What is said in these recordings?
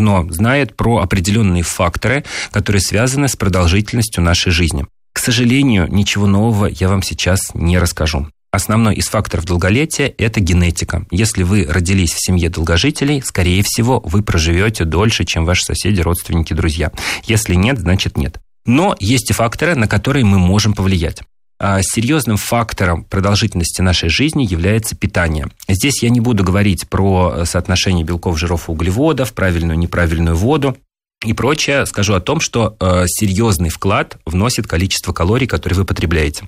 давно знает про определенные факторы, которые связаны с продолжительностью нашей жизни. К сожалению, ничего нового я вам сейчас не расскажу. Основной из факторов долголетия – это генетика. Если вы родились в семье долгожителей, скорее всего, вы проживете дольше, чем ваши соседи, родственники, друзья. Если нет, значит нет. Но есть и факторы, на которые мы можем повлиять. Серьезным фактором продолжительности нашей жизни является питание. Здесь я не буду говорить про соотношение белков, жиров и углеводов, правильную, неправильную воду и прочее. Скажу о том, что серьезный вклад вносит количество калорий, которые вы потребляете.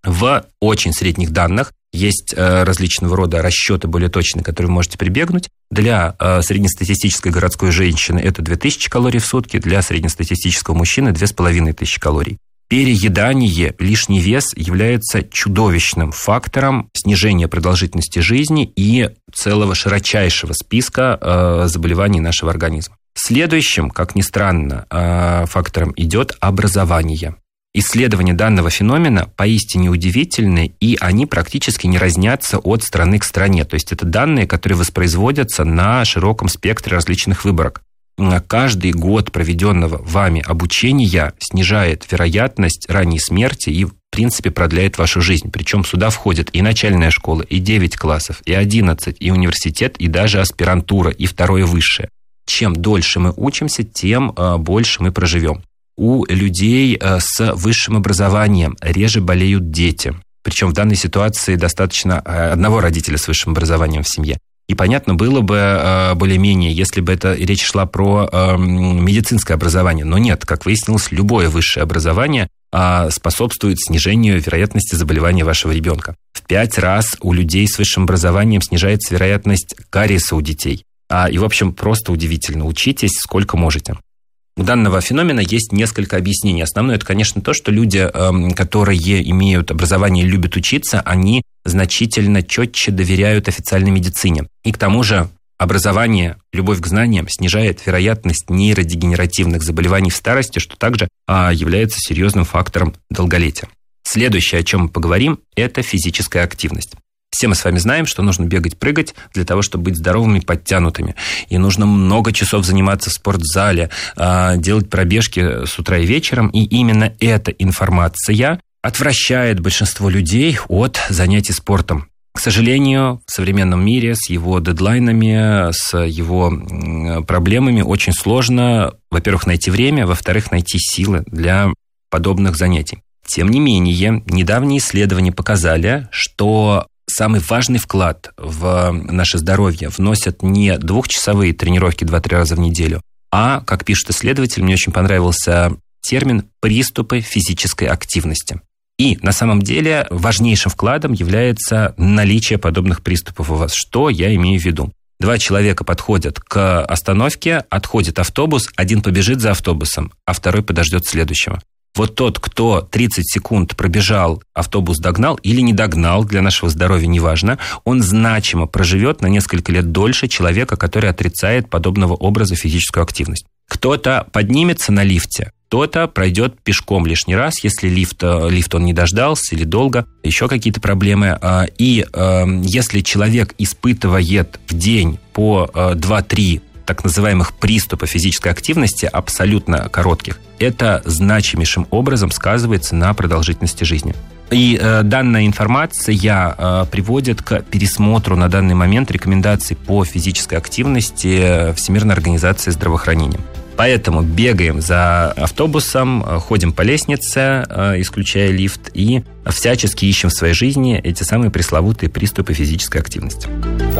В очень средних данных есть различного рода расчеты более точные, которые вы можете прибегнуть. Для среднестатистической городской женщины это 2000 калорий в сутки, для среднестатистического мужчины 2500 калорий. Переедание, лишний вес является чудовищным фактором снижения продолжительности жизни и целого широчайшего списка заболеваний нашего организма. Следующим, как ни странно, фактором идет образование. Исследования данного феномена поистине удивительны, и они практически не разнятся от страны к стране. То есть это данные, которые воспроизводятся на широком спектре различных выборок. Каждый год проведенного вами обучения снижает вероятность ранней смерти и, в принципе, продляет вашу жизнь. Причем сюда входит и начальная школа, и 9 классов, и 11, и университет, и даже аспирантура, и второе высшее. Чем дольше мы учимся, тем больше мы проживем. У людей с высшим образованием реже болеют дети. Причем в данной ситуации достаточно одного родителя с высшим образованием в семье. И понятно было бы более-менее, если бы это речь шла про медицинское образование. Но нет, как выяснилось, любое высшее образование способствует снижению вероятности заболевания вашего ребенка. В 5 раз у людей с высшим образованием снижается вероятность кариеса у детей. И, в общем, просто удивительно. Учитесь сколько можете. У данного феномена есть несколько объяснений. Основное – это, конечно, то, что люди, которые имеют образование и любят учиться, они значительно четче доверяют официальной медицине. И к тому же образование, любовь к знаниям снижает вероятность нейродегенеративных заболеваний в старости, что также является серьезным фактором долголетия. Следующее, о чем мы поговорим, это физическая активность. Все мы с вами знаем, что нужно бегать, прыгать для того, чтобы быть здоровыми, подтянутыми. И нужно много часов заниматься в спортзале, делать пробежки с утра и вечером. И именно эта информация отвращает большинство людей от занятий спортом. К сожалению, в современном мире с его дедлайнами, с его проблемами очень сложно, во-первых, найти время, во-вторых, найти силы для подобных занятий. Тем не менее, недавние исследования показали, что самый важный вклад в наше здоровье вносят не 2-часовые тренировки 2-3 раза в неделю, а, как пишет исследователь, мне очень понравился термин «приступы физической активности». И на самом деле важнейшим вкладом является наличие подобных приступов у вас. Что я имею в виду? 2 человека подходят к остановке, отходит автобус, один побежит за автобусом, а второй подождет следующего. Вот тот, кто 30 секунд пробежал, автобус догнал или не догнал, для нашего здоровья неважно, он значимо проживет на несколько лет дольше человека, который отрицает подобного образа физическую активность. Кто-то поднимется на лифте, кто-то пройдет пешком лишний раз, если лифт он не дождался или долго, еще какие-то проблемы. И если человек испытывает в день по 2-3 так называемых приступа физической активности, абсолютно коротких, это значимейшим образом сказывается на продолжительности жизни. И данная информация приводит к пересмотру на данный момент рекомендаций по физической активности Всемирной организации здравоохранения. Поэтому бегаем за автобусом, ходим по лестнице, исключая лифт, и всячески ищем в своей жизни эти самые пресловутые приступы физической активности.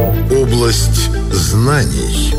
Область знаний.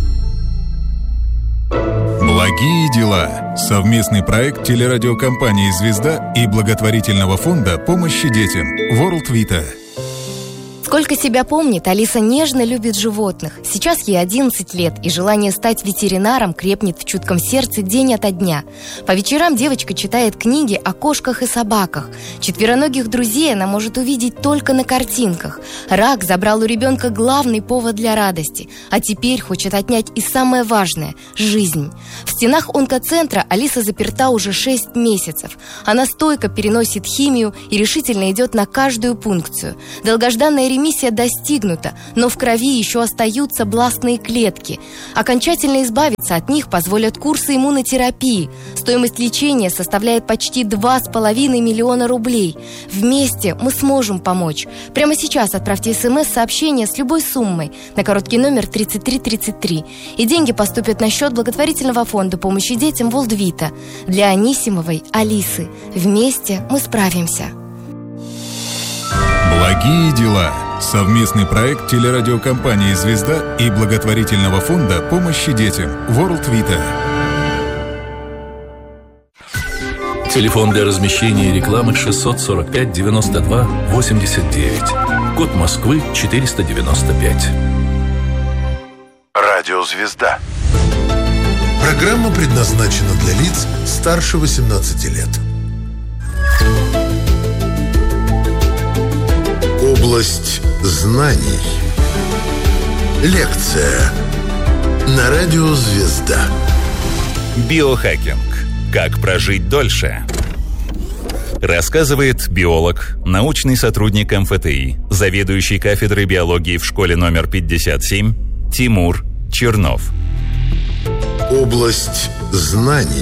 Благие дела. Совместный проект телерадиокомпании «Звезда» и благотворительного фонда помощи детям World Vita. Сколько себя помнит, Алиса нежно любит животных. Сейчас ей 11 лет, и желание стать ветеринаром крепнет в чутком сердце день ото дня. По вечерам девочка читает книги о кошках и собаках. Четвероногих друзей она может увидеть только на картинках. Рак забрал у ребенка главный повод для радости, а теперь хочет отнять и самое важное – жизнь. В стенах онкоцентра Алиса заперта уже 6 месяцев. Она стойко переносит химию и решительно идет на каждую пункцию. Долгожданная миссия достигнута, но в крови еще остаются бластные клетки. Окончательно избавиться от них позволят курсы иммунотерапии. Стоимость лечения составляет почти 2,5 миллиона рублей. Вместе мы сможем помочь. Прямо сейчас отправьте СМС-сообщение с любой суммой на короткий номер 3333. И деньги поступят на счет благотворительного фонда помощи детям World Vita для Анисимовой Алисы. Вместе мы справимся. Благие дела. Совместный проект телерадиокомпании «Звезда» и благотворительного фонда помощи детям World Vita. Телефон для размещения рекламы 645 92 89. Код Москвы 495. Радио «Звезда». Программа предназначена для лиц старше 18 лет. Область знаний. Лекция на радио «Звезда». Биохакинг. Как прожить дольше? Рассказывает биолог, научный сотрудник МФТИ, заведующий кафедрой биологии в школе номер 57 Тимур Чернов. Область знаний.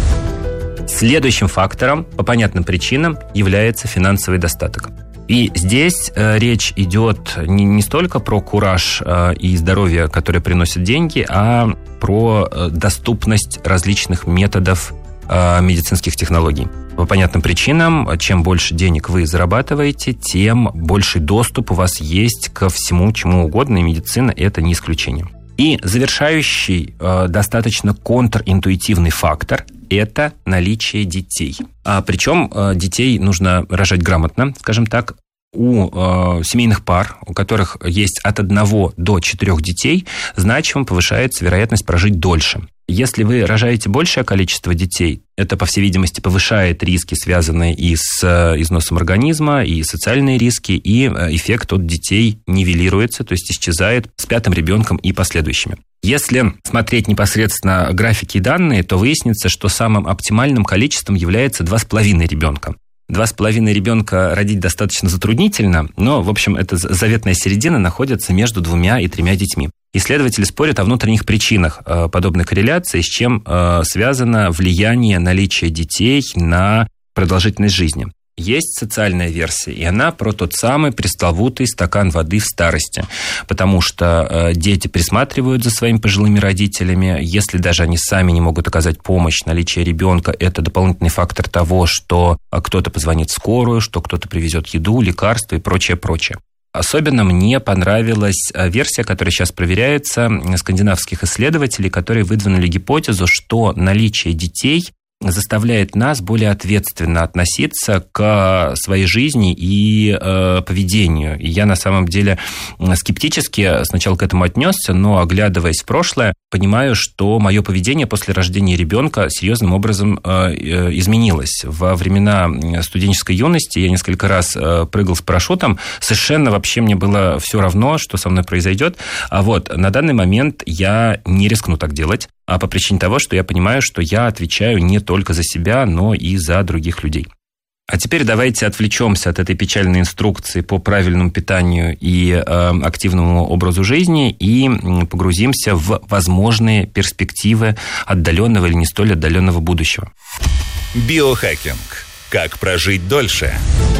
Следующим фактором, по понятным причинам, является финансовый достаток. И здесь речь идет не столько про кураж и здоровье, которое приносят деньги, а про доступность различных методов медицинских технологий. По понятным причинам, чем больше денег вы зарабатываете, тем больший доступ у вас есть ко всему, чему угодно, и медицина – это не исключение. И завершающий, достаточно контринтуитивный фактор – это наличие детей. Причем детей нужно рожать грамотно, скажем так. У семейных пар, у которых есть от 1 до 4 детей, значимо повышается вероятность прожить дольше. Если вы рожаете большее количество детей, это, по всей видимости, повышает риски, связанные и с износом организма, и социальные риски, и эффект от детей нивелируется, то есть исчезает с 5-м ребенком и последующими. Если смотреть непосредственно графики и данные, то выяснится, что самым оптимальным количеством является 2,5 ребенка. 2,5 ребенка родить достаточно затруднительно, но, в общем, эта заветная середина находится между 2 и 3 детьми. Исследователи спорят о внутренних причинах подобной корреляции, с чем связано влияние наличия детей на продолжительность жизни. Есть социальная версия, и она про тот самый пресловутый стакан воды в старости, потому что дети присматривают за своими пожилыми родителями, если даже они сами не могут оказать помощь, наличие ребенка – это дополнительный фактор того, что кто-то позвонит в скорую, что кто-то привезет еду, лекарства и прочее. Особенно мне понравилась версия, которая сейчас проверяется, скандинавских исследователей, которые выдвинули гипотезу, что наличие детей заставляет нас более ответственно относиться к своей жизни и поведению. И я на самом деле скептически сначала к этому отнесся, но, оглядываясь в прошлое, понимаю, что мое поведение после рождения ребенка серьезным образом изменилось. Во времена студенческой юности я несколько раз прыгал с парашютом. Совершенно вообще мне было все равно, что со мной произойдет. А вот на данный момент я не рискну так делать. А по причине того, что я понимаю, что я отвечаю не только за себя, но и за других людей. А теперь давайте отвлечемся от этой печальной инструкции по правильному питанию и активному образу жизни и погрузимся в возможные перспективы отдаленного или не столь отдаленного будущего. Биохакинг. Как прожить дольше?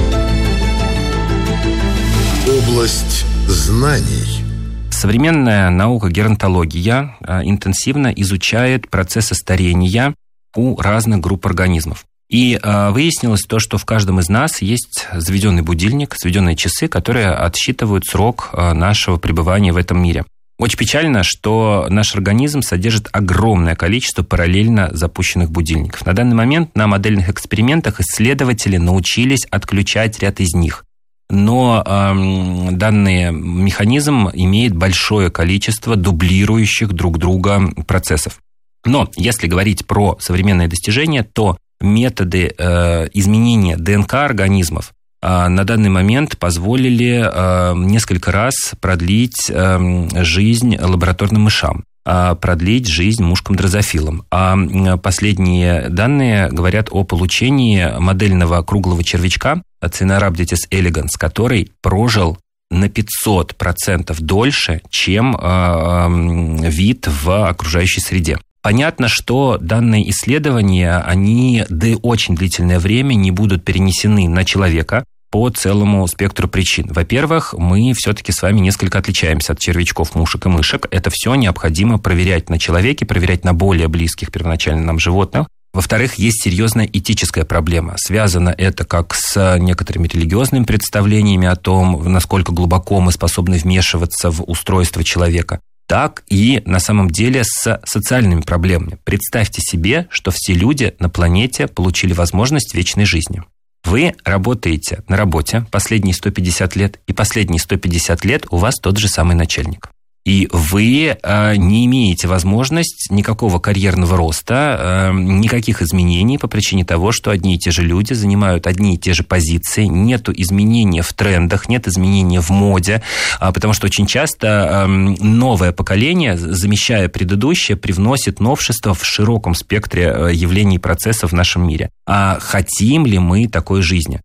Область знаний. Современная наука геронтология интенсивно изучает процессы старения у разных групп организмов. И выяснилось то, что в каждом из нас есть заведенный будильник, заведенные часы, которые отсчитывают срок нашего пребывания в этом мире. Очень печально, что наш организм содержит огромное количество параллельно запущенных будильников. На данный момент на модельных экспериментах исследователи научились отключать ряд из них. Но данный механизм имеет большое количество дублирующих друг друга процессов. Но если говорить про современные достижения, то методы изменения ДНК организмов на данный момент позволили несколько раз продлить жизнь лабораторным мышам, продлить жизнь мушкам-дрозофилам. А последние данные говорят о получении модельного круглого червячка Caenorhabditis elegans, который прожил на 500% дольше, чем вид в окружающей среде. Понятно, что данные исследования, они очень длительное время не будут перенесены на человека по целому спектру причин. Во-первых, мы все-таки с вами несколько отличаемся от червячков, мушек и мышек. Это все необходимо проверять на человеке, проверять на более близких первоначально нам животных. Во-вторых, есть серьезная этическая проблема. Связано это как с некоторыми религиозными представлениями о том, насколько глубоко мы способны вмешиваться в устройство человека, так и на самом деле с социальными проблемами. Представьте себе, что все люди на планете получили возможность вечной жизни. Вы работаете на работе последние 150 лет, и последние 150 лет у вас тот же самый начальник. И вы не имеете возможности никакого карьерного роста, никаких изменений по причине того, что одни и те же люди занимают одни и те же позиции, нету изменения в трендах, нет изменения в моде, потому что очень часто новое поколение, замещая предыдущее, привносит новшества в широком спектре явлений и процессов в нашем мире. А хотим ли мы такой жизни?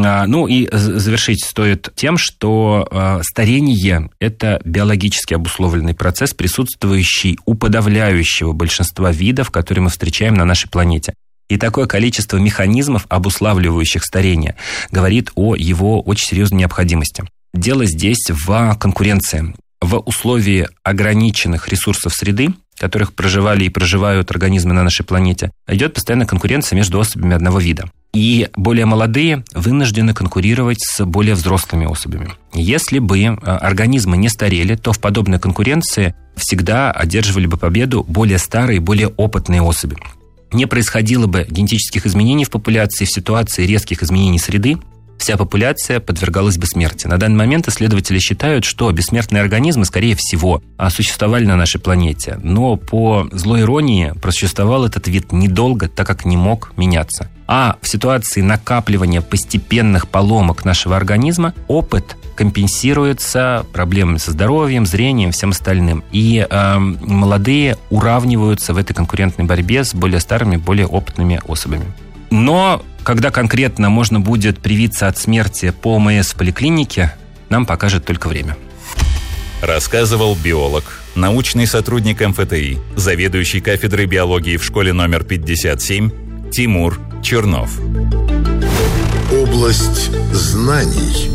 Ну и завершить стоит тем, что старение – это биологически обусловленный процесс, присутствующий у подавляющего большинства видов, которые мы встречаем на нашей планете. И такое количество механизмов, обуславливающих старение, говорит о его очень серьезной необходимости. Дело здесь в конкуренции. В условии ограниченных ресурсов среды, в которых проживали и проживают организмы на нашей планете, идет постоянная конкуренция между особями одного вида. И более молодые вынуждены конкурировать с более взрослыми особями. Если бы организмы не старели, то в подобной конкуренции всегда одерживали бы победу более старые, более опытные особи. Не происходило бы генетических изменений в популяции в ситуации резких изменений среды, вся популяция подвергалась бы смерти. На данный момент исследователи считают, что бессмертные организмы, скорее всего, существовали на нашей планете. Но по злой иронии просуществовал этот вид недолго, так как не мог меняться. А в ситуации накапливания постепенных поломок нашего организма опыт компенсируется проблемами со здоровьем, зрением, всем остальным. И молодые уравниваются в этой конкурентной борьбе с более старыми, более опытными особями. Но когда конкретно можно будет привиться от смерти по ОМС в поликлинике, нам покажет только время. Рассказывал биолог, научный сотрудник МФТИ, заведующий кафедрой биологии в школе номер 57 Тимур Чернов. Область знаний.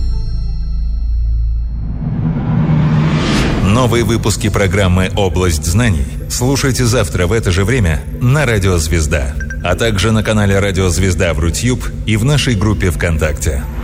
Новые выпуски программы «Область знаний» слушайте завтра в это же время на Радио Звезда, а также на канале Радио Звезда в Рутьюб и в нашей группе ВКонтакте.